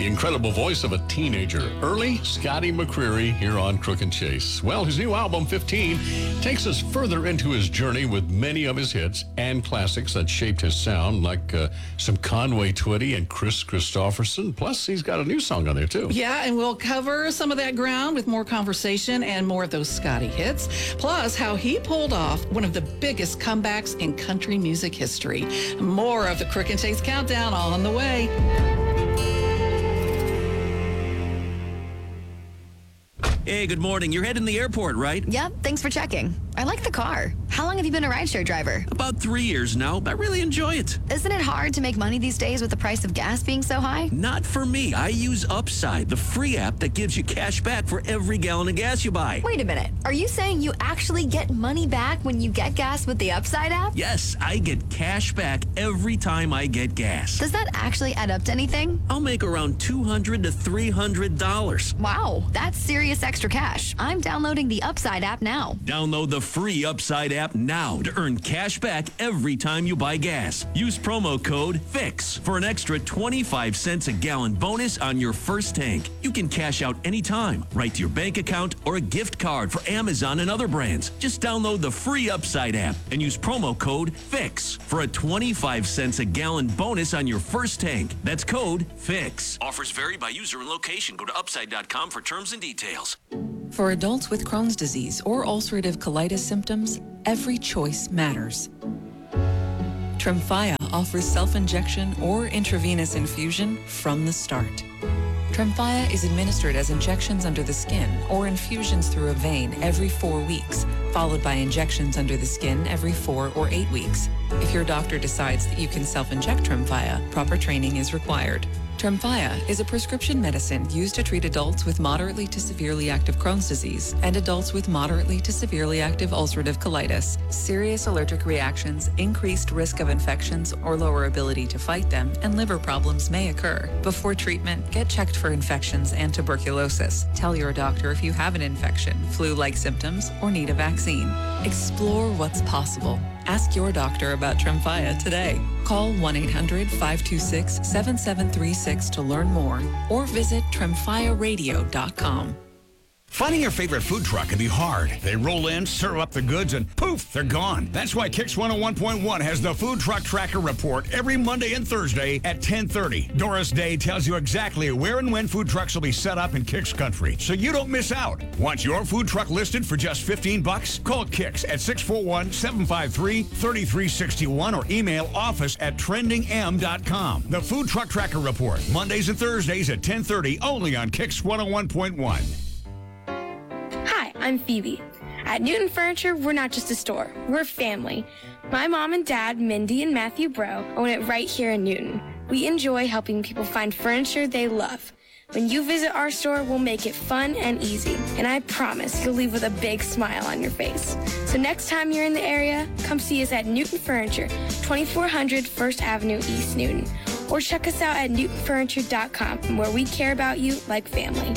the incredible voice of a teenager, early Scotty McCreery, here on Crook and Chase. Well, his new album, 15, takes us further into his journey with many of his hits and classics that shaped his sound, like some Conway Twitty and Chris Christopherson. Plus, he's got a new song on there, too. Yeah, and we'll cover some of that ground with more conversation and more of those Scotty hits. Plus, how he pulled off one of the biggest comebacks in country music history. More of the Crook and Chase Countdown on the way. Hey, good morning. You're heading to the airport, right? Yep, thanks for checking. I like the car. How long have you been a rideshare driver? About 3 years now. I really enjoy it. Isn't it hard to make money these days with the price of gas being so high? Not for me. I use Upside, the free app that gives you cash back for every gallon of gas you buy. Wait a minute. Are you saying you actually get money back when you get gas with the Upside app? Yes, I get cash back every time I get gas. Does that actually add up to anything? I'll make around $200 to $300. Wow, that's serious extra cash. I'm downloading the Upside app now. Download the free Upside app now to earn cash back every time you buy gas. Use promo code FIX for an extra 25 cents a gallon bonus on your first tank. You can cash out anytime, right to your bank account or a gift card for Amazon and other brands. Just download the free Upside app and use promo code FIX for a 25 cents a gallon bonus on your first tank. That's code FIX. Offers vary by user and location. Go to upside.com for terms and details. For adults with Crohn's disease or ulcerative colitis symptoms, every choice matters. Tremfya offers self-injection or intravenous infusion from the start. Tremfya is administered as injections under the skin or infusions through a vein every 4 weeks, followed by injections under the skin every 4 or 8 weeks. If your doctor decides that you can self-inject Tremfya, proper training is required. Tremfya is a prescription medicine used to treat adults with moderately to severely active Crohn's disease and adults with moderately to severely active ulcerative colitis. Serious allergic reactions, increased risk of infections or lower ability to fight them, and liver problems may occur. Before treatment, get checked for infections and tuberculosis. Tell your doctor if you have an infection, flu-like symptoms, or need a vaccine. Explore what's possible. Ask your doctor about Tremfya today. Call 1-800-526-7736 to learn more or visit tremfyaradio.com. Finding your favorite food truck can be hard. They roll in, serve up the goods, and poof, they're gone. That's why Kix 101.1 has the Food Truck Tracker Report every Monday and Thursday at 10:30. Doris Day tells you exactly where and when food trucks will be set up in Kix country, so you don't miss out. Want your food truck listed for just $15? Call Kix at 641-753-3361 or email office@trendingm.com. The Food Truck Tracker Report, Mondays and Thursdays at 10:30, only on Kix 101.1. Hi, I'm Phoebe. At Newton Furniture, we're not just a store, we're a family. My mom and dad, Mindy and Matthew Bro, own it right here in Newton. We enjoy helping people find furniture they love. When you visit our store, we'll make it fun and easy, and I promise you'll leave with a big smile on your face. So next time you're in the area, come see us at Newton Furniture, 2400 First Avenue, East Newton, or check us out at newtonfurniture.com, where we care about you like family.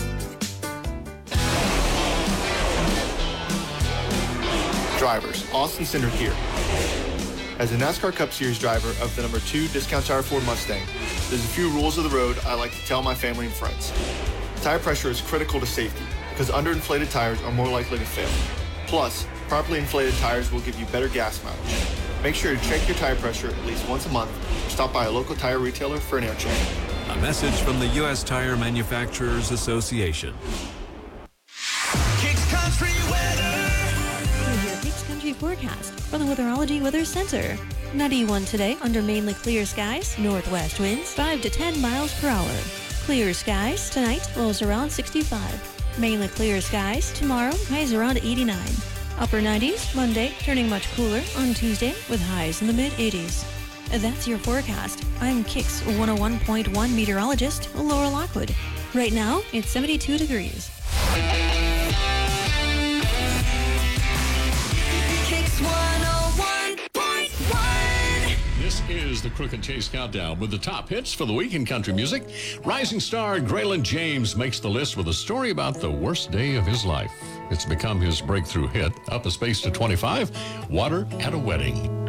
Drivers, Austin Cindric here. As a NASCAR Cup Series driver of the number 2 Discount Tire Ford Mustang, there's a few rules of the road I like to tell my family and friends. Tire pressure is critical to safety because underinflated tires are more likely to fail. Plus, properly inflated tires will give you better gas mileage. Make sure to check your tire pressure at least once a month or stop by a local tire retailer for an air check. A message from the U.S. Tire Manufacturers Association. Kicks Country Weather. Your Kicks Country forecast from the Weatherology Weather Center. 91 today under mainly clear skies. Northwest winds 5 to 10 miles per hour. Clear skies tonight, lows around 65. Mainly clear skies tomorrow, highs around 89. Upper 90s Monday, turning much cooler on Tuesday with highs in the mid-80s. That's your forecast. I'm Kicks 101.1 meteorologist Laura Lockwood. Right now, it's 72 degrees. Kicks 101.1. This is the Crook and Chase Countdown with the top hits for the week in country music. Rising star Graylin James makes the list with a story about the worst day of his life. It's become his breakthrough hit. Up a space to 25, Water at a Wedding.